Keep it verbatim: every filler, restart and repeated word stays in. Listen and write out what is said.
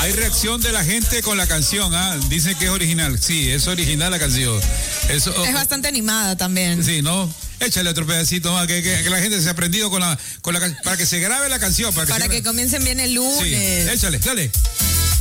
Hay reacción de la gente con la canción, ¿ah? Dicen que es original. Sí, es original la canción. Eso, es bastante animada también. Sí, ¿no? Échale otro pedacito más, que, que, que la gente se ha aprendido con la, con la para que se grabe la canción. Para que, para que comiencen bien el lunes. Sí, échale, dale.